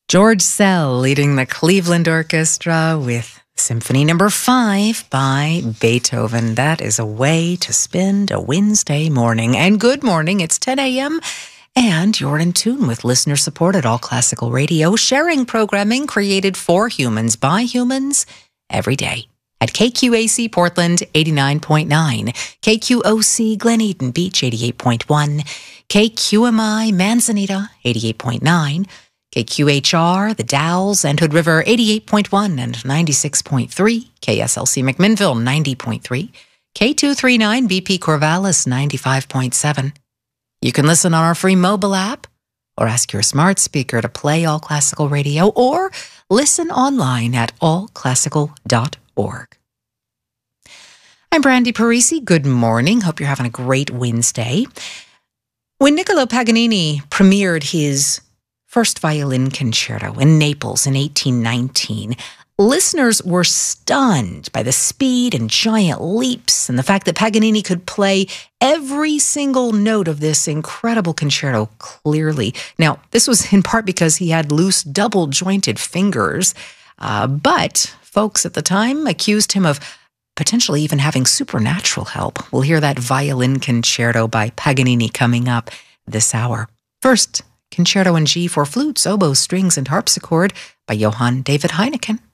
George Szell leading the Cleveland Orchestra with Symphony No. 5 by Beethoven. That is a way to spend a Wednesday morning. And good morning, it's 10 a.m., and you're in tune with listener-supported All Classical Radio, sharing programming created for humans by humans every day. At KQAC Portland 89.9, KQOC Glen Eden Beach 88.1, KQMI Manzanita 88.9, KQHR, The Dalles, and Hood River 88.1 and 96.3, KSLC McMinnville 90.3, K239 BP Corvallis 95.7. You can listen on our free mobile app or ask your smart speaker to play All Classical Radio or listen online at allclassical.org. I'm Brandy Parisi. Good morning. Hope you're having a great Wednesday. When Niccolo Paganini premiered his first violin concerto in Naples in 1819, listeners were stunned by the speed and giant leaps and the fact that Paganini could play every single note of this incredible concerto clearly. Now, this was in part because he had loose, double-jointed fingers, but folks at the time accused him of potentially even having supernatural help. We'll hear that violin concerto by Paganini coming up this hour. First, Concerto in G for flutes, oboes, strings, and harpsichord by Johann David Heineken.